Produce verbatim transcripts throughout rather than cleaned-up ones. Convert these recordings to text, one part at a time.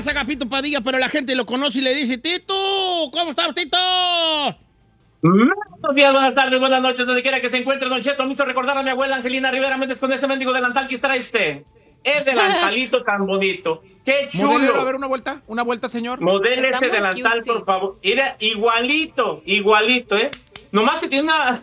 es Agapito Padilla, pero la gente lo conoce y le dice, Tito, ¿cómo estás, Tito? Buenos días, buenas tardes, buenas noches, donde quiera que se encuentre, Don Cheto. Me hizo recordar a mi abuela Angelina Rivera Méndez con ese mendigo delantal que trae usted. Es delantalito tan bonito. ¡Qué chulo! Modelo, a ver, una vuelta, una vuelta, señor. Modele Está ese muy delantal, cute, sí. por favor. Mira, igualito, igualito, ¿eh? Nomás que tiene una...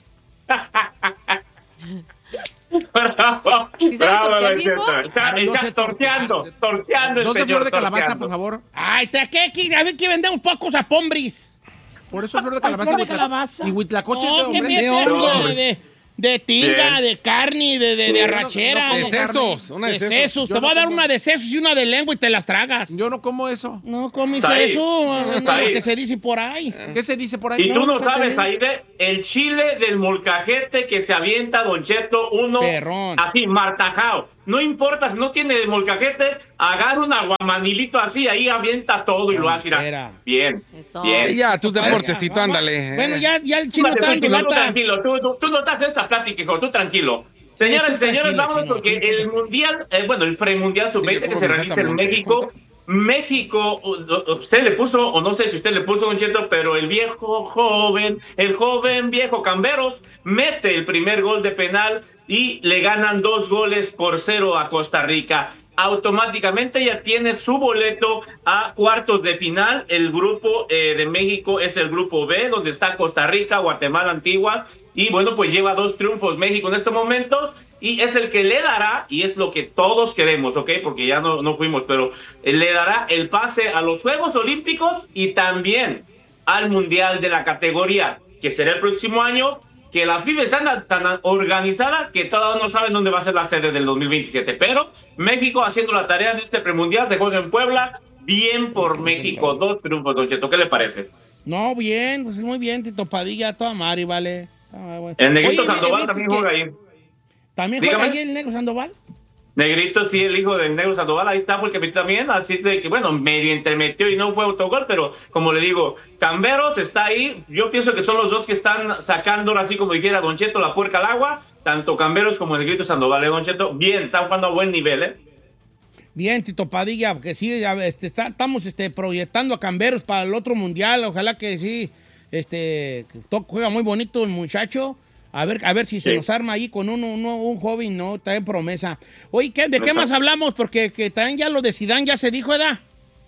Bravo, ¿Sí sabe bravo, tortear, Don viejo? Cheto. Está, Claro, yo está sé torteando, tortear, torteando el Dos de señor, flor de calabaza, torteando. por favor. Ay, ¿te qué? ¿Qué? A ver, que vendemos pocos a Pombris. Por eso es flor de Ay, calabaza. flor de y huitla- calabaza. Y huitlacoche No, es ¿qué de metes, hombre. güey? hombre. de, de tinga, Bien. de carne, de, de, de arrachera. no, De no, sesos, una de de sesos. sesos. Yo Te no voy a dar como- una de sesos y una de lengua y te las tragas. Yo no como eso. No comes Está ahí. eso, Está no, lo ahí. que se dice por ahí. ¿Qué se dice por ahí? Y tú no nunca te sabes, digo. Aide, el chile del molcajete que se avienta Don Cheto, uno Perrón. así, martajao. No importa, si no tiene molcajete, agarra un aguamanilito así, ahí avienta todo y lo hace. Mira. Espera. Bien, Eso. bien. Y ya, tus Vaya, deportes, Tito, vamos. ándale. Bueno, ya, ya el chino Túmbate, está dando tranquilo, tú lata. tranquilo, tú, tú, tú no estás en esta plática, hijo, tú tranquilo. Señoras tú y señores, tranquilo, vámonos chino, porque tú el tranquilo. mundial, eh, bueno, el premundial sub veinte le que pongo se mi realiza salsa en monte. México. México, u- u- usted le puso, o no sé si usted le puso, Don Cheto, pero el viejo joven, el joven viejo Camberos, mete el primer gol de penal y le ganan dos goles por cero a Costa Rica. Automáticamente ya tiene su boleto a cuartos de final. El grupo eh, de México es el grupo B, donde está Costa Rica, Guatemala, Antigua, y bueno, pues lleva dos triunfos México en estos momentos, y es el que le dará, y es lo que todos queremos, ¿ok? Porque ya no, no fuimos, pero le dará el pase a los Juegos Olímpicos y también al Mundial de la categoría, que será el próximo año, que la FIFA está tan organizada que todavía no saben dónde va a ser la sede del dos mil veintisiete, pero México haciendo la tarea en este premundial, se juega en Puebla, bien por México, dos triunfos, Don Cheto, ¿qué le parece? No, bien, pues muy bien, Tito Padilla, toda madre, vale. Ah, bueno. El Negrito Oye, Sandoval ¿viste también que- juega ahí. ¿También juega Dígame. ahí el Negro Sandoval? Negrito, sí, el hijo del Negro Sandoval, ahí está, porque también, así es de que, bueno, medio intermetió y no fue autogol, pero como le digo, Camberos está ahí, yo pienso que son los dos que están sacando, así como dijera Don Cheto, la puerca al agua, tanto Camberos como el Negrito Sandoval, ¿eh, Don Cheto? Bien, están jugando a buen nivel, ¿eh? Bien, Tito Padilla, porque sí, ya, este, está- estamos este, proyectando a Camberos para el otro mundial, ojalá que sí, este, que to- juega muy bonito el muchacho. A ver, a ver si se Sí. nos arma ahí con uno, uno- un joven, ¿no? Está en promesa. Oye, ¿qué- ¿de qué Exacto. más hablamos? Porque que también ya lo de Zidane ya se dijo, ¿verdad?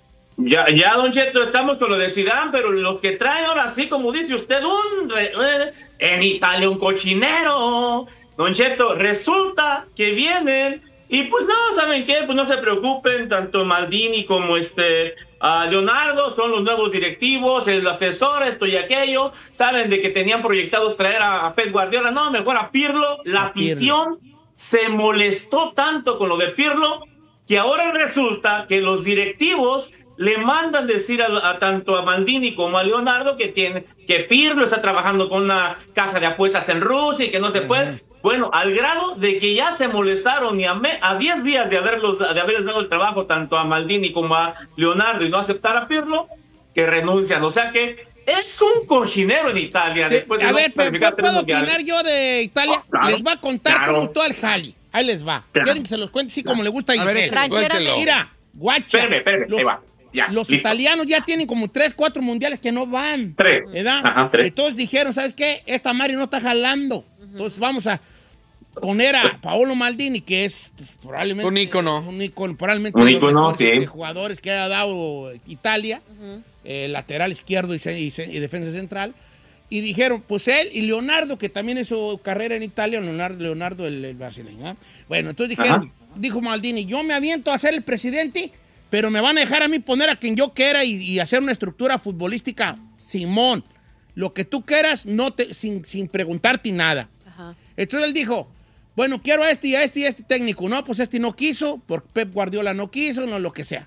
Ya, ya, Don Cheto, estamos con lo de Zidane, pero lo que trae ahora sí, como dice usted, un re- eh, en Italia un cochinero. Don Cheto, resulta que vienen y pues no, ¿saben qué? Pues no se preocupen, tanto Maldini como este a Leonardo son los nuevos directivos, el asesor, esto y aquello. Saben de que tenían proyectados traer a, a Pep Guardiola, no, mejor a Pirlo. La A Pirlo. afición se molestó tanto con lo de Pirlo que ahora resulta que los directivos le mandan decir a, a tanto a Maldini como a Leonardo que tiene que Pirlo está trabajando con una casa de apuestas en Rusia y que no se puede. Bueno, al grado de que ya se molestaron y a, me, a diez días de haberlos de haberles dado el trabajo tanto a Maldini como a Leonardo y no aceptar a Pirlo, que renuncian. O sea que es un cochinero en Italia. Después de a no ver, pero clasificar tres ¿puedo mundiales. opinar yo de Italia? Oh, claro, Les va a contar claro. cómo todo el jali. Ahí les va. Claro. Quieren que se los cuente así como le gusta a A ver, Giselle. échale. Ranchérame. Cuéntelo. Mira, guacha. Espérame, espérame, los ahí va. Ya, los listo. italianos ya tienen como tres, cuatro mundiales que no van. Tres. ¿Verdad? Ajá, tres. Entonces dijeron, ¿sabes qué? Esta Mari no está jalando. Entonces vamos a poner a Paolo Maldini, que es pues, probablemente... Un ícono. Un ícono, probablemente Un de los ícono, mejores sí. este, jugadores que ha dado Italia. eh, lateral izquierdo y, se- y se- y defensa central. Y dijeron, pues él y Leonardo, que también hizo carrera en Italia, Leonardo, Leonardo el, el brasileño. ¿eh? Bueno, entonces dijeron, Ajá. dijo Maldini, yo me aviento a ser el presidente, pero me van a dejar a mí poner a quien yo quiera y, y hacer una estructura futbolística, Simón. Lo que tú quieras, no te, sin, sin preguntarte nada. Ajá. Entonces él dijo, bueno, quiero a este y a este y a este técnico. No, pues este no quiso, porque Pep Guardiola no quiso, no, lo que sea.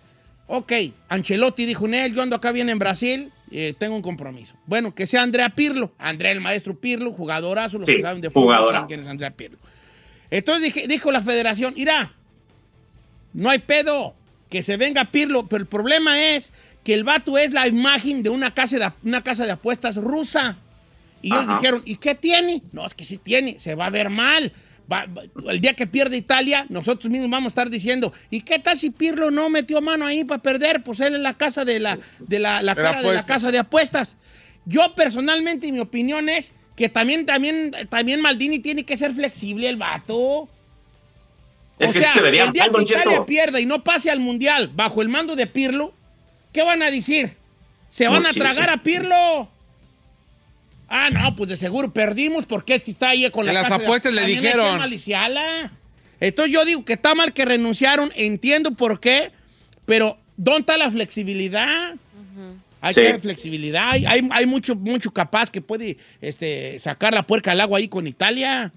Ok, Ancelotti dijo, Nel, yo ando acá bien en Brasil, eh, tengo un compromiso. Bueno, que sea Andrea Pirlo. Andrea, el maestro Pirlo, jugadorazo, los Sí, que saben de fútbol jugadora. saben quién es Andrea Pirlo. Entonces dije- dijo la federación, mira, no hay pedo, que se venga Pirlo, pero el problema es que el vato es la imagen de una casa de, una casa de apuestas rusa. Y ellos Ajá. dijeron, ¿y qué tiene? No, es que sí tiene, se va a ver mal. Va, va, el día que pierde Italia, nosotros mismos vamos a estar diciendo, ¿y qué tal si Pirlo no metió mano ahí para perder? Pues él es la casa de la, de la, la, cara de la casa de apuestas. Yo personalmente, mi opinión es que también, también, también Maldini tiene que ser flexible el vato. Es o que sea, se vería el día mal, que Don Italia Cheto. pierda y no pase al Mundial bajo el mando de Pirlo, ¿qué van a decir? ¿Se van Muchísimo. a tragar a Pirlo? Ah, no, pues de seguro perdimos porque este está ahí con la En las casa de- apuestas le también hay que dijeron. maliciarla. Entonces yo digo que está mal que renunciaron, entiendo por qué, pero ¿dónde está la flexibilidad? Hay Sí. que haber flexibilidad, hay, hay, hay mucho, mucho capaz que puede este, sacar la puerca al agua ahí con Italia.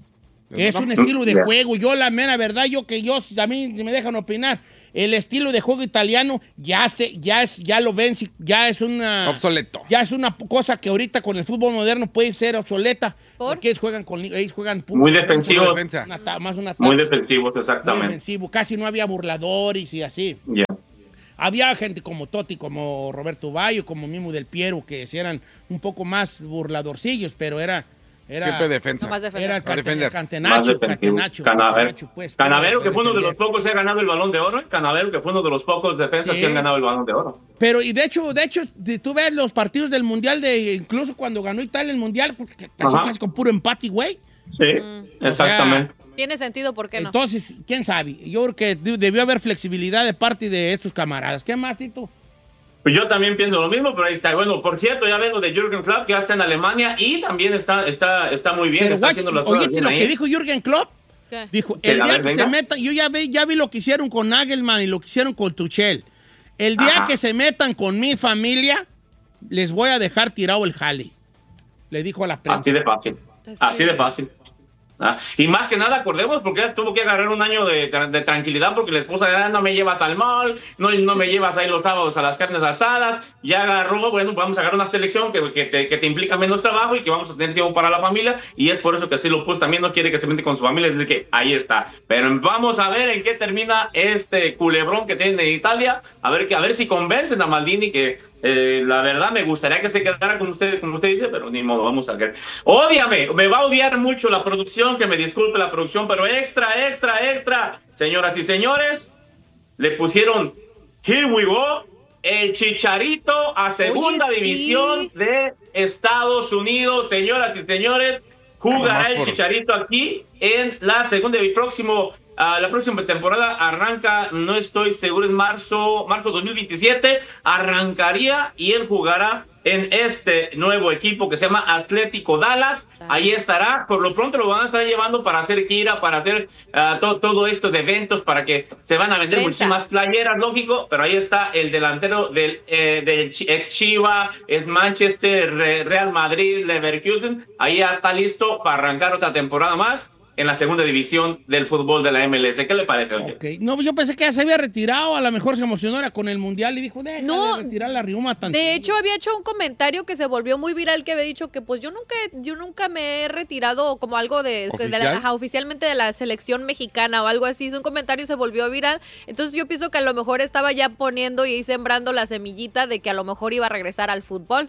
Es un estilo de Ya. juego. Yo, la mera verdad, yo que yo, a mí me dejan opinar, el estilo de juego italiano ya se, ya es, ya lo ven, si- ya es una Obsoleto. ya es una cosa que ahorita con el fútbol moderno puede ser obsoleta. ¿Por? Porque ellos juegan con ellos juegan puro Muy defensa, defensivos. defensa. una ta- más una Muy táctica, defensivos, muy exactamente. defensivo. Casi no había burladores y así. Ya. Había gente como Totti, como Roberto Bayo, como Mimo del Piero, que sí eran un poco más burladorcillos, pero era... era Siempre defensa. No más defender. Era el A cante- defender. Más Cantenacho, defensivo. Cantenacho, Canavero, Cantenacho, pues. Canavero, para que fue uno de los defender. pocos que ha ganado el Balón de Oro. ¿eh? Canavero, que fue uno de los pocos defensas Sí. que han ganado el Balón de Oro. Pero, y de hecho, de hecho, si tú ves los partidos del Mundial, de incluso cuando ganó Italia el Mundial, pues, que casi, Ajá. casi con puro empate, güey. Sí, exactamente. Tiene sentido, ¿por qué no? Entonces, quién sabe. Yo creo que de- debió haber flexibilidad de parte de estos camaradas. ¿Qué más, Tito? Pues yo también pienso lo mismo, pero ahí está. Bueno, por cierto, ya vengo de Jürgen Klopp, que ya está en Alemania y también está, está, está muy bien. Pero, está guacho, haciendo las cosas oye, bien lo ahí. que dijo Jürgen Klopp, ¿Qué? dijo, Que, el a día ver, que venga. se metan, yo ya vi, ya vi lo que hicieron con Nagelman y lo que hicieron con Tuchel. El día Ajá. que se metan con mi familia, les voy a dejar tirado el jale. Le dijo a la prensa. Así de fácil. Entonces, Así ¿qué? de fácil. Ah, y más que nada, acordemos, porque él tuvo que agarrar un año de, de tranquilidad porque la esposa ah, no me llevas al mall, no, no me llevas ahí los sábados a las carnes asadas. Ya agarró, bueno, vamos a agarrar una selección que, que, te, que te implica menos trabajo y que vamos a tener tiempo para la familia. Y es por eso que así lo puso. También no quiere que se mete con su familia, es decir, que ahí está. Pero vamos a ver en qué termina este culebrón que tiene en Italia. A ver, que, a ver si convencen a Maldini que. Eh, la verdad me gustaría que se quedara con usted, como usted dice, pero ni modo, vamos a ver. Ódiame, me va a odiar mucho la producción, que me disculpe la producción, pero extra, extra, extra. Señoras y señores, le pusieron Here We Go, el Chicharito a segunda Oye, sí. división de Estados Unidos. Señoras y señores, jugará Nomás el por- Chicharito aquí en la segunda y próximo. Uh, la próxima temporada arranca, no estoy seguro, es marzo, marzo dos mil veintisiete, arrancaría y él jugará en este nuevo equipo que se llama Atlético Dallas. Ahí estará, por lo pronto lo van a estar llevando para hacer gira, para hacer uh, to todo esto de eventos, para que se van a vender Prensa. muchísimas playeras, lógico, pero ahí está el delantero del, eh, del ex Chiva, es Manchester, Real Madrid, Leverkusen, ahí ya está listo para arrancar otra temporada más en la segunda división del fútbol de la M L S. ¿Qué le parece, oye? Ok. No, yo pensé que ya se había retirado, a lo mejor se emocionó era con el Mundial y dijo, déjale No, retirar la riuma tan De hecho, había hecho un comentario que se volvió muy viral que había dicho que pues yo nunca, yo nunca me he retirado como algo de, de la, ¿Oficial? ajá, oficialmente de la selección mexicana o algo así. Hizo un comentario y se volvió viral. Entonces yo pienso que a lo mejor estaba ya poniendo y ahí sembrando la semillita de que a lo mejor iba a regresar al fútbol.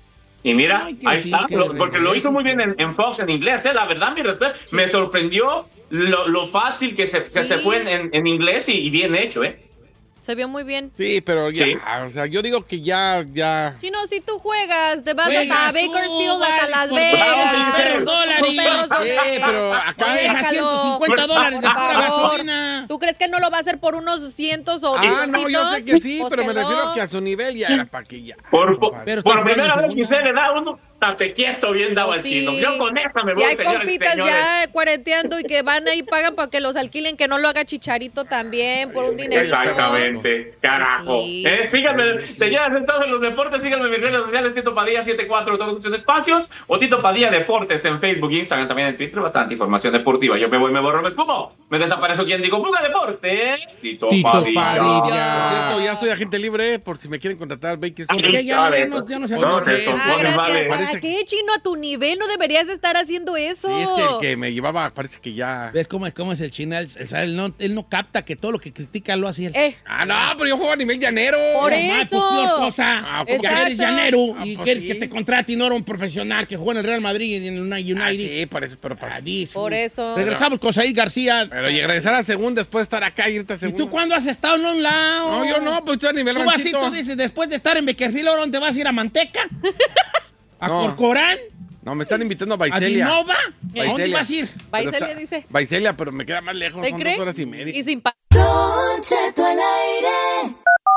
Y mira, Ay, que ahí sí, está, que lo- porque lo regrese. hizo muy bien en, en Fox en inglés, ¿eh? La verdad, mi respeto, me sorprendió lo, lo fácil que se, que Sí. se fue en, en- en inglés y, y bien hecho, ¿eh? Se vio muy bien. Sí, pero ya, Sí. o sea, yo digo que ya, ya. Si no, si tú juegas, te vas Juegas hasta tú, Bakersfield, hasta vale, Las por Vegas. favor, perros con- con dólares. perros Sí, dólares. pero acá Oye, Deja déjalo. ciento cincuenta dólares de Por pura favor. gasolina. ¿Tú crees que no lo va a hacer por unos cientos o Ah, no, yo milloncitos? sé que sí, Pues pero me que refiero no. que a su nivel ya era para que ya. Por, por, compadre. Pero por está primera jugando vez que segundo. usted le da uno tate quieto bien dado Oh, al sí. tino. Yo con esa me Si voy, hay señores y compitas señores. ya cuarenteando y que van ahí pagan para que los alquilen, que no lo haga Chicharito también por un dinerito. Exactamente, carajo. Sí. Eh, síganme, señoras, estado en los deportes, síganme en mis redes sociales, Tito Padilla setenta y cuatro, todos en espacios, o Tito Padilla Deportes en Facebook, Instagram, también en Twitter, bastante información deportiva. Yo me voy, me borro, me espumo, me desaparezco quien digo, Puga Deportes, Tito, Tito Padilla. Padilla. Por cierto, ya soy agente libre por si me quieren contratar. Bakersfield. ¿Por qué ya, no- ya no, ya no se No, anuncia se eso? sonó, Ah, gracias. vale. Parece parece qué, Chino? A tu nivel no deberías estar haciendo eso. Sí, es que el que me llevaba parece que ya... ¿Ves cómo es, cómo es el Chino? Él, él, él no, él no capta que todo lo que critica lo hace él. Eh, Ah, no, pero yo juego a nivel llanero. Por Nomás, eso. pues, peor cosa. Ah, Porque exacto. eres llanero Ah, y pues, quieres sí. que te contrate y no era un profesional que jugó en el Real Madrid y en el United. Ah, sí, por eso, pero pas- Adis. Por eso. Regresamos con Said García. Pero y regresar a segunda después de estar acá y irte a ¿Y segunda. tú cuándo has estado en un lado? No, yo no, pues estoy a nivel Tú vas y ranchito. tú dices, después de estar en Beckerfield, ¿ahora dónde vas a ir? ¿A Manteca? ¿A No. Corcorán? No, me están invitando a ¿A Baicelia. Dinova? ¿A dónde Baicelia. vas a ir? Baicelia Pero está- dice. Baicelia, pero me queda más lejos, ¿Te son cree? dos horas y media. Y sin pa- Don Cheto al aire.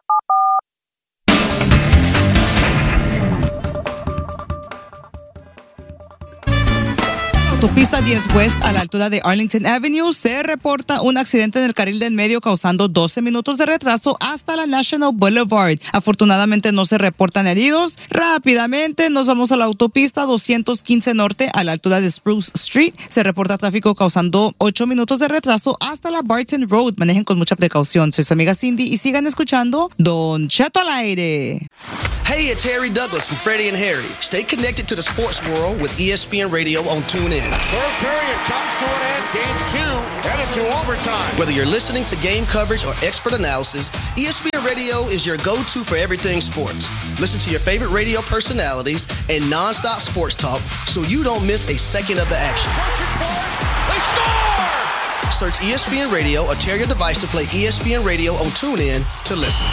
Autopista diez West a la altura de Arlington Avenue se reporta un accidente en el carril del medio causando doce minutos de retraso hasta la National Boulevard. Afortunadamente no se reportan heridos. Rápidamente nos vamos a la autopista doscientos quince Norte a la altura de Spruce Street. Se reporta tráfico causando ocho minutos de retraso hasta la Barton Road. Manejen con mucha precaución. Soy su amiga Cindy y sigan escuchando Don Cheto al aire. Hey, it's Harry Douglas from Freddie and Harry. Stay connected to the sports world with E S P N Radio on TuneIn. Third period comes to an end. Game two headed to overtime. Whether you're listening to game coverage or expert analysis, E S P N Radio is your go-to for everything sports. Listen to your favorite radio personalities and non-stop sports talk so you don't miss a second of the action. They score! Search E S P N Radio or tear your device to play E S P N Radio on TuneIn to listen.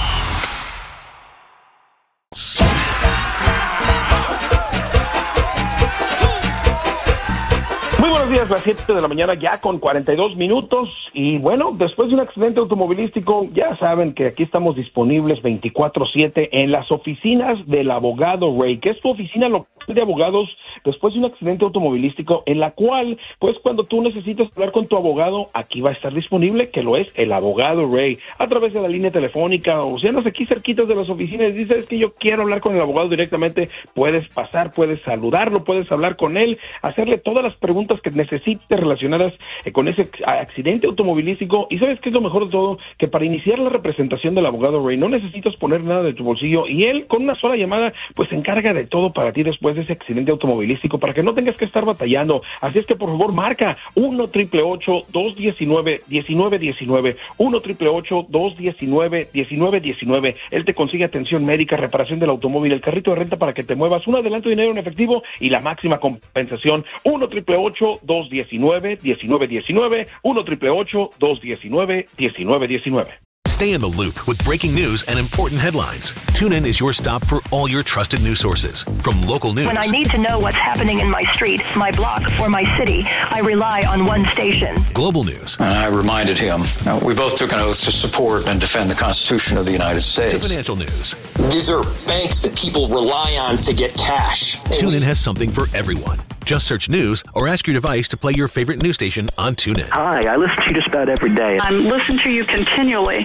Muy buenos días, las siete de la mañana ya con cuarenta y dos minutos y bueno, después de un accidente automovilístico ya saben que aquí estamos disponibles veinticuatro siete en las oficinas del abogado Ray, que es tu oficina local de abogados después de un accidente automovilístico en la cual, pues cuando tú necesitas hablar con tu abogado, aquí va a estar disponible, que lo es el abogado Ray, a través de la línea telefónica o si andas aquí cerquitas de las oficinas y dices que yo quiero hablar con el abogado directamente, puedes pasar, puedes saludarlo, puedes hablar con él, hacerle todas las preguntas que necesites relacionadas eh, con ese accidente automovilístico. Y ¿sabes qué es lo mejor de todo? Que para iniciar la representación del abogado Ray no necesitas poner nada de tu bolsillo y él con una sola llamada pues se encarga de todo para ti después de ese accidente automovilístico para que no tengas que estar batallando. Así es que por favor marca uno triple ocho, dos diecinueve, diecinueve diecinueve, uno triple ocho, dos diecinueve, diecinueve diecinueve. Él te consigue atención médica, reparación del automóvil, el carrito de renta para que te muevas, un adelanto de dinero en efectivo y la máxima compensación. uno triple ocho, dos diecinueve, diecinueve diecinueve, uno triple ocho, dos diecinueve, diecinueve diecinueve. Stay in the loop with breaking news and important headlines. TuneIn is your stop for all your trusted news sources. From local news. When I need to know what's happening in my street, my block, or my city, I rely on one station. Global news. And I reminded him, uh, we both took an oath to support and defend the Constitution of the United States. To financial news. These are banks that people rely on to get cash. TuneIn has something for everyone. Just search news or ask your device to play your favorite news station on TuneIn. Hi, I listen to you just about every day. I'm listening to you continually.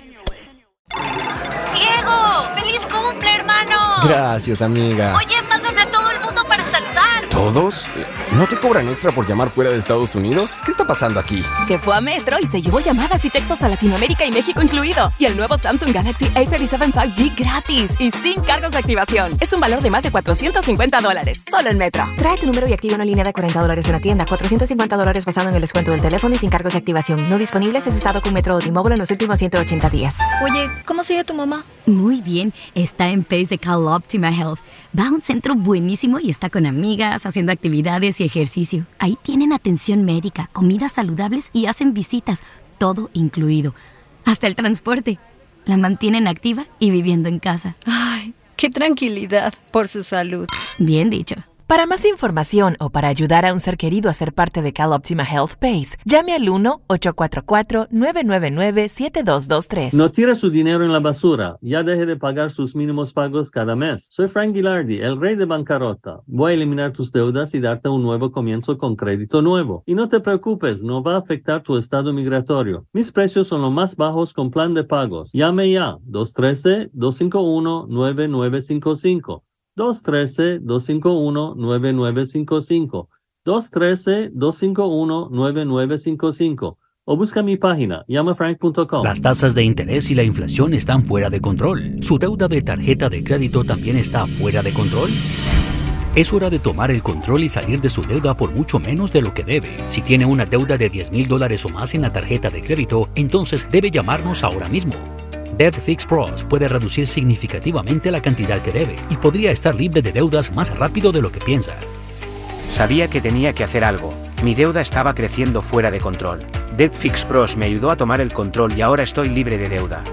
¡Diego! ¡Feliz cumple, hermano! Gracias, amiga. Oye, pásame a todo el mundo para saludar. ¿Todos? ¿No te cobran extra por llamar fuera de Estados Unidos? ¿Qué está pasando aquí? Que fue a Metro y se llevó llamadas y textos a Latinoamérica y México incluido. Y el nuevo Samsung Galaxy A treinta y siete cinco G gratis y sin cargos de activación. Es un valor de más de cuatrocientos cincuenta dólares. Solo en Metro. Trae tu número y activa una línea de cuarenta dólares en la tienda. cuatrocientos cincuenta dólares basado en el descuento del teléfono y sin cargos de activación. No disponibles si has estado con Metro o T-Mobile en los últimos ciento ochenta días. Oye, ¿cómo sigue tu mamá? Muy bien. Está en Pace de Cal Optima Health. Va a un centro buenísimo y está con amigas, haciendo actividades y ejercicio. Ahí tienen atención médica, comidas saludables y hacen visitas. Todo incluido. Hasta el transporte. La mantienen activa y viviendo en casa. Ay, qué tranquilidad por su salud. Bien dicho. Para más información o para ayudar a un ser querido a ser parte de Cal Optima Health Pace, llame al uno ocho cuatro cuatro, nueve nueve nueve, siete dos dos tres. No tire su dinero en la basura. Ya deje de pagar sus mínimos pagos cada mes. Soy Frank Gilardi, el rey de bancarrota. Voy a eliminar tus deudas y darte un nuevo comienzo con crédito nuevo. Y no te preocupes, no va a afectar tu estado migratorio. Mis precios son los más bajos con plan de pagos. Llame ya, dos uno tres, dos cinco uno, nueve nueve cinco cinco. dos uno tres, dos cinco uno, nueve nueve cinco cinco, dos uno tres, dos cinco uno, nueve nueve cinco cinco o busca mi página, llama frank punto com. Las tasas de interés y la inflación están fuera de control. ¿Su deuda de tarjeta de crédito también está fuera de control? Es hora de tomar el control y salir de su deuda por mucho menos de lo que debe. Si tiene una deuda de diez mil dólares o más en la tarjeta de crédito, entonces debe llamarnos ahora mismo. Debt Fix Pros puede reducir significativamente la cantidad que debe y podría estar libre de deudas más rápido de lo que piensa. Sabía que tenía que hacer algo. Mi deuda estaba creciendo fuera de control. Debt Fix Pros me ayudó a tomar el control y ahora estoy libre de deuda.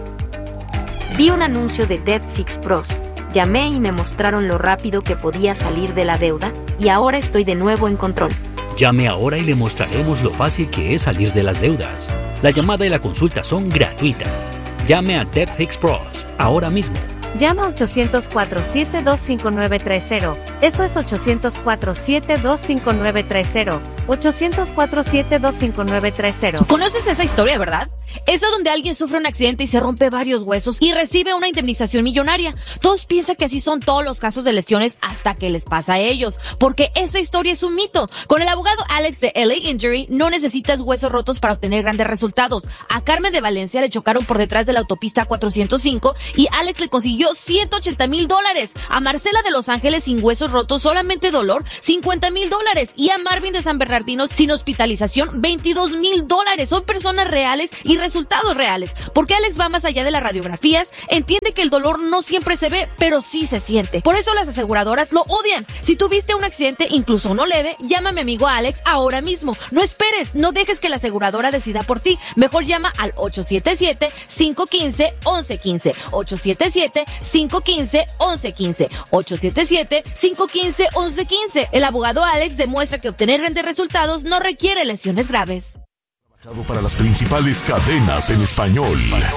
Vi un anuncio de Debt Fix Pros. Llamé y me mostraron lo rápido que podía salir de la deuda y ahora estoy de nuevo en control. Llame ahora y le mostraremos lo fácil que es salir de las deudas. La llamada y la consulta son gratuitas. Llame a Debt Fix Pros ahora mismo. Llama a ochocientos cuatro siete dos cinco nueve tres cero. Eso es ochocientos cuatro siete dos cinco nueve tres cero. ochocientos cuatro siete dos cinco nueve tres cero. ¿Conoces esa historia, verdad? Esa donde alguien sufre un accidente y se rompe varios huesos y recibe una indemnización millonaria. Todos piensan que así son todos los casos de lesiones hasta que les pasa a ellos, porque esa historia es un mito. Con el abogado Alex de L A Injury no necesitas huesos rotos para obtener grandes resultados. A Carmen de Valencia le chocaron por detrás de la autopista cuatrocientos cinco y Alex le consiguió ciento ochenta mil dólares. A Marcela de Los Ángeles sin huesos rotos, solamente dolor, cincuenta mil dólares. Y a Marvin de San Bernardino sin hospitalización, veintidós mil dólares. Son personas reales y resultados reales. Porque Alex va más allá de las radiografías, entiende que el dolor no siempre se ve, pero sí se siente. Por eso las aseguradoras lo odian. Si tuviste un accidente, incluso no leve, llama a mi amigo Alex ahora mismo. No esperes, no dejes que la aseguradora decida por ti. Mejor llama al ocho siete siete, cinco uno cinco, once quince. ocho siete siete, cinco uno cinco, once quince. ocho siete siete, cinco uno cinco, once quince. El abogado Alex demuestra que obtener grandes resultados no requiere lesiones graves. Para las principales cadenas en español.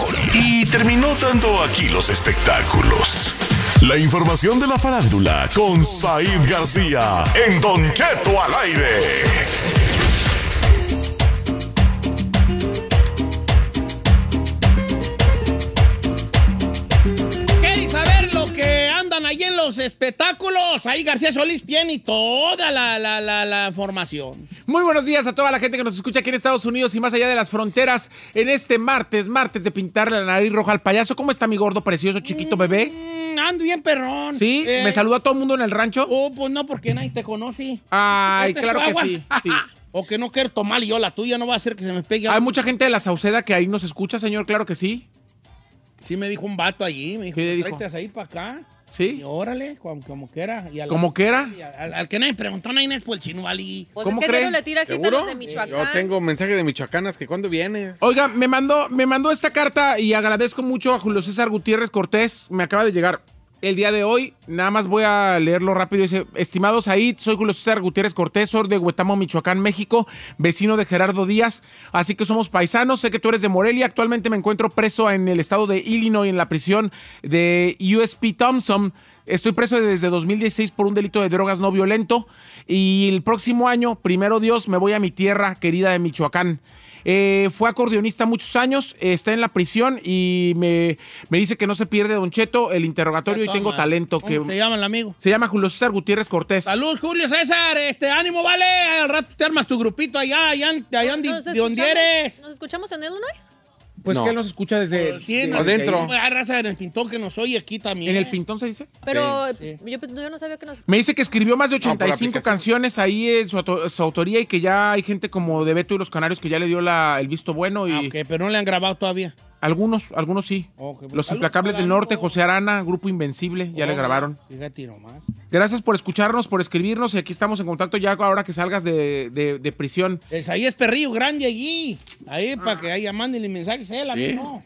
Y terminó dando aquí los espectáculos. La información de la farándula con Said García en Don Cheto al aire. ¿Queréis saber lo que andan ahí en los espectáculos? Ahí García Solís tiene toda la, la, la, la formación. Muy buenos días a toda la gente que nos escucha aquí en Estados Unidos y más allá de las fronteras en este martes, martes de pintarle la nariz roja al payaso. ¿Cómo está mi gordo, precioso, chiquito bebé? Mm, ando bien, perrón. ¿Sí? Eh, ¿Me saluda a todo el mundo en el rancho? Oh, pues no, porque nadie te conoce. Ay, claro que sí, sí. O que no quiero tomar yo la tuya, no va a hacer que se me pegue. Hay mucha gente de la Sauceda que ahí nos escucha, señor, claro que sí. Sí, me dijo un vato allí, me dijo, tráete a ir para acá. Sí. Y órale, como, como que era. Y ¿Cómo que era? Al, al que nadie preguntó, nadie es por el chino, ¿vale? Pues ¿Cómo es que cree? le tira gente ¿Seguro? de Michoacán. Yo tengo mensaje de michoacanas que ¿cuándo vienes? Oiga, me mandó, me mandó esta carta y agradezco mucho a Julio César Gutiérrez Cortés. Me acaba de llegar el día de hoy. Nada más voy a leerlo rápido. Dice, estimado Said, soy Julio César Gutiérrez Cortés, soy de Huetamo, Michoacán, México, vecino de Gerardo Díaz, así que somos paisanos. Sé que tú eres de Morelia. Actualmente me encuentro preso en el estado de Illinois, en la prisión de U S P Thompson. Estoy preso desde dos mil dieciséis por un delito de drogas no violento y el próximo año, primero Dios, me voy a mi tierra querida de Michoacán. Eh, fue acordeonista muchos años, eh, está en la prisión y me, me dice que no se pierde, Don Cheto, el interrogatorio y tengo talento. ¿Cómo que se llama el amigo? Se llama Julio César Gutiérrez Cortés. Salud, Julio César, este, ánimo, vale, al rato te armas tu grupito allá, allá, allá de donde eres. ¿Nos escuchamos en Illinois? Pues no. Que él nos escucha desde, pues sí, de, adentro. Hay raza en el Pintón que nos oye aquí también. ¿En el Pintón se dice? Pero sí, sí. Yo, yo no sabía que nos... Me dice que escribió más de ochenta y cinco no, canciones ahí en su, auto, su autoría y que ya hay gente como de Beto y los Canarios que ya le dio la, el visto bueno. Y ah, ok, pero no le han grabado todavía. Algunos, algunos sí. Okay, los Implacables del Norte, José Arana, Grupo Invencible, ya oh, le grabaron. Fíjate nomás. Gracias por escucharnos, por escribirnos y aquí estamos en contacto ya ahora que salgas de, de, de prisión. Es, ahí es Perrillo Grande allí. Ahí ah. para que haya mándenle mensajes a él, a mí no.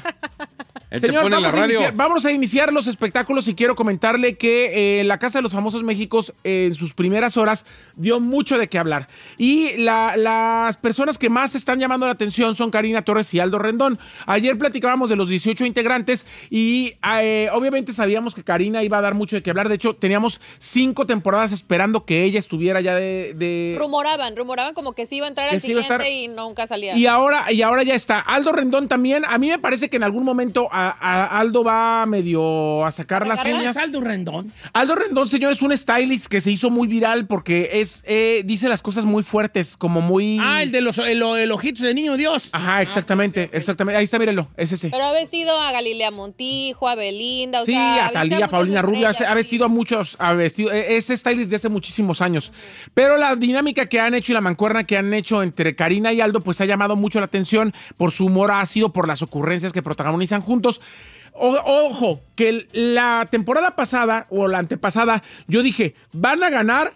Señor, vamos, la radio. A iniciar, vamos a iniciar los espectáculos y quiero comentarle que eh, la Casa de los Famosos Méxicos eh, en sus primeras horas dio mucho de qué hablar. Y la, las personas que más están llamando la atención son Karina Torres y Aldo Rendón. Ayer platicábamos de los dieciocho integrantes y eh, obviamente sabíamos que Karina iba a dar mucho de qué hablar. De hecho, teníamos cinco temporadas esperando que ella estuviera ya de... de... Rumoraban, rumoraban como que sí iba a entrar al siguiente estar... y nunca salía. Y ahora, y ahora ya está. Aldo Rendón también, a mí me parece que en algún momento... a, a Aldo va medio a sacar las uñas. Aldo Rendón. Aldo Rendón, señor, es un stylist que se hizo muy viral porque es eh, dice las cosas muy fuertes, como muy... Ah, el de los el, el ojitos de niño Dios. Ajá, exactamente, ah, okay, okay. exactamente. Ahí está, mírelo, es ese. Pero ha vestido a Galilea Montijo, a Belinda, o sí, sea... a Talía, a Paulina Rubio, ha, ha vestido a muchos, ha vestido, es stylist de hace muchísimos años. Uh-huh. Pero la dinámica que han hecho y la mancuerna que han hecho entre Karina y Aldo, pues ha llamado mucho la atención por su humor ácido, por las ocurrencias que protagonizan juntos. O, ojo, que la temporada pasada o la antepasada, yo dije, van a ganar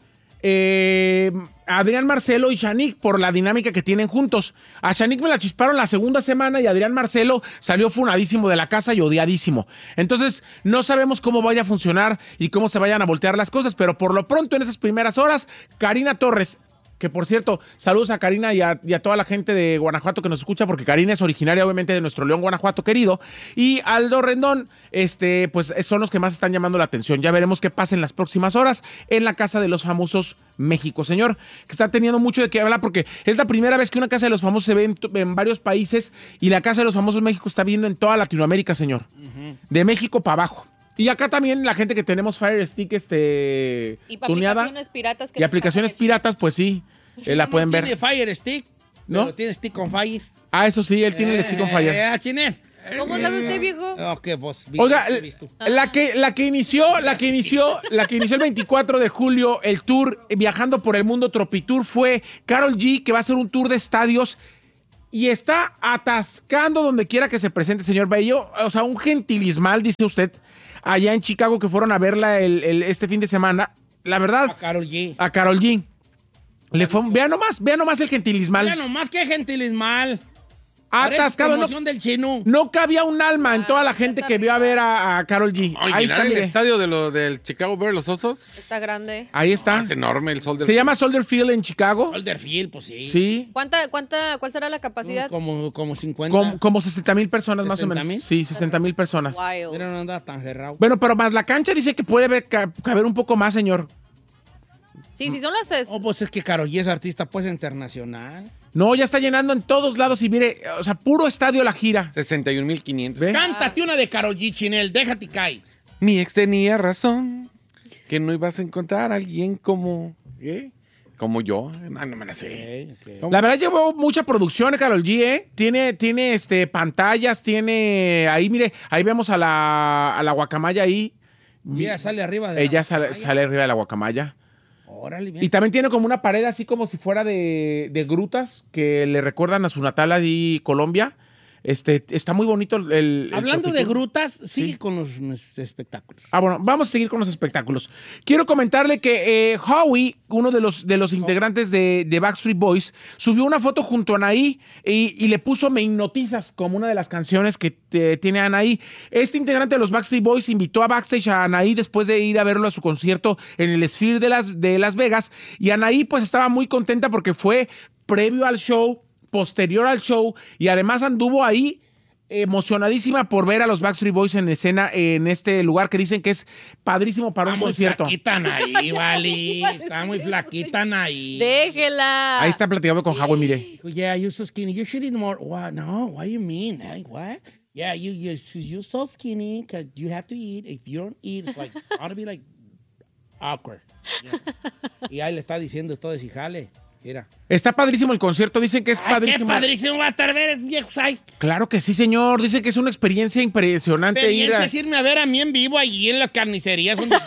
eh, Adrián Marcelo y Shanique por la dinámica que tienen juntos. A Shanique me la chisparon la segunda semana y Adrián Marcelo salió funadísimo de la casa y odiadísimo. Entonces, no sabemos cómo vaya a funcionar y cómo se vayan a voltear las cosas, pero por lo pronto en esas primeras horas, Karina Torres, que por cierto, saludos a Karina y a, y a toda la gente de Guanajuato que nos escucha, porque Karina es originaria obviamente de nuestro León, Guanajuato querido, y Aldo Rendón, este, pues son los que más están llamando la atención. Ya veremos qué pasa en las próximas horas en la Casa de los Famosos México, señor, que está teniendo mucho de qué hablar, porque es la primera vez que una Casa de los Famosos se ve en, en varios países, y la Casa de los Famosos México está viendo en toda Latinoamérica, señor, uh-huh. de México para abajo. Y acá también la gente que tenemos Fire Stick este, y tuneada. Aplicaciones piratas. Que y aplicaciones piratas, pues sí, eh, la no pueden tiene ver. Tiene Fire Stick, ¿no? Pero tiene Stick on Fire. Ah, eso sí, él tiene eh, el Stick on Fire. Eh, Chinel. ¿Cómo sabe usted, viejo? Okay, pues, Oiga, la que, la que inició, la que inició, la que inició el veinticuatro de julio el tour viajando por el mundo Tropitour fue Karol G, que va a hacer un tour de estadios. Y está atascando donde quiera que se presente, señor Bello. O sea, un gentilismal, dice usted, allá en Chicago que fueron a verla el, el, este fin de semana. La verdad. A Karol G. A Karol G. Le fue, vea nomás, vea nomás el gentilismal. Vea nomás qué gentilismal. Atascado. No, del chino. No cabía un alma en toda la gente que vio a ver a, a Karol G. Ay, ahí está el estadio de lo, del Chicago Bears, los Osos. Está grande. Ahí está. Oh, es enorme el Soldier Se llama Soldier Field en Chicago. Soldier Field, pues sí. Sí. ¿Cuánta, cuánta, ¿Cuál será la capacidad? Como, como cincuenta. Como, como sesenta mil personas más o menos. ¿mil? Sí, sesenta mil personas. Wild. Pero no anda tan cerrado. Bueno, pero más la cancha dice que puede ver, caber un poco más, señor. Sí, sí, son las... Es... Oh, pues es que Karol G es artista, pues, internacional. No, ya está llenando en todos lados y mire, o sea, puro estadio la gira. sesenta y un mil quinientos. Cántate una de Karol G, Chinel, déjate caer. Mi ex tenía razón, que no ibas a encontrar a alguien como... ¿Qué? Como yo. No, no me la sé. Okay, okay. La verdad llevó mucha producción Karol G, ¿eh? Tiene, tiene este, pantallas, tiene... Ahí, mire, ahí vemos a la, a la guacamaya ahí. Y ella sale arriba de Ella la sale, sale arriba de la guacamaya. Órale, bien. Y también tiene como una pared así como si fuera de, de grutas que le recuerdan a su natal ahí, Colombia. Este, está muy bonito el... el Hablando de grutas, sigue sí. con los espectáculos. Ah, bueno, vamos a seguir con los espectáculos. Quiero comentarle que eh, Howie, uno de los, de los integrantes de, de Backstreet Boys, subió una foto junto a Anaí y, y le puso Me Hipnotizas como una de las canciones que te, tiene Anaí. Este integrante de los Backstreet Boys invitó a backstage a Anaí después de ir a verlo a su concierto en el Sphere de Las, de Las Vegas. Y Anaí pues estaba muy contenta porque fue previo al show, posterior al show, y además anduvo ahí emocionadísima por ver a los Backstreet Boys en escena en este lugar que dicen que es padrísimo para está un concierto. Está muy flaquita ahí, vale. Está muy flaquita ahí. Déjela. Ahí está platicando con Howie, mire. Yeah, you're so skinny. You should eat more. What? No, what do you mean? Hey, what? Yeah, you, you, you're so skinny because you have to eat. If you don't eat, it's like, ought to be like awkward. Yeah. Y ahí le está diciendo todo ese jale. Mira. Está padrísimo el concierto, dicen que es Ay, padrísimo. Qué padrísimo va a estar ver, es viejos ahí. Claro que sí, señor. Dicen que es una experiencia impresionante. Experiencia ir a... es irme a ver a mí en vivo allí en las carnicerías. Donde...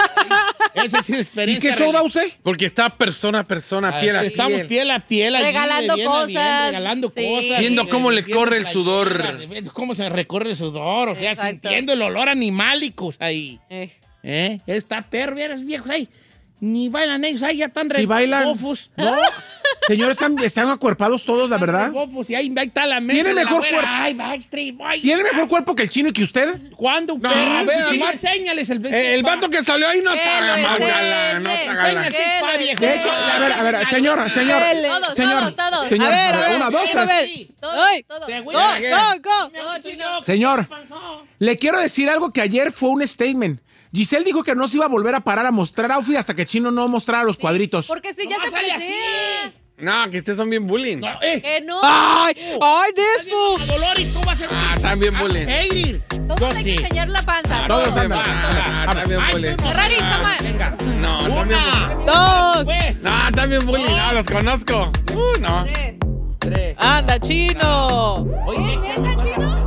Esa es experiencia. ¿Y qué show da usted? Porque está persona a persona, piel a piel. Estamos piel a piel allí. Regalando bien, cosas. Bien, regalando sí. cosas. Viendo bien, cómo le viendo corre el sudor. Viendo cómo se recorre el sudor. O sea, Exacto. sintiendo el olor animálicos ahí. Eh. ¿Eh? Está perro, eres viejos ahí. Ni bailan ellos ahí, ya están sí, bailan. Bofos. No, señor, están, están acuerpados todos, la verdad. Bofos, y ahí, ahí está la mesa. Tiene mejor cuerpo. Ay, Backstreet Boys. ¿Tiene mejor cuerpo que el chino y que usted? ¿Cuándo? No, Perra, vea, sí, ma- enséñales el Eh, el vato que salió ahí no está más galán, no está galán. De hecho, a ver, a ver, señor, señor, Todos, señor, todos, todos. señor, A ver, a ver, una, dos, a ver. tres. Todos, todos. Go, go, go. Señor, le quiero decir algo que ayer fue un statement. Giselle dijo que no se iba a volver a parar a mostrar outfit hasta que Chino no mostrara los cuadritos. Porque si ya Nomás se sale presea. No, que ustedes son bien bullying. No, eh. Que no. ¡Ay! ¡Ay, de eso! A Dolores, ¿cómo va a ser? Ah, están bien bullying. Heirir. Todos Todos hay que enseñar la panza. Todos Todos. andan. Ah, también bullying. Ferrari, come on. Venga. No, también bullying. Dos. Pues. No, también bullying. No, los conozco. Uh, no. Tres. Tres. Anda, chino. Oye, ¿Qué, qué, chino?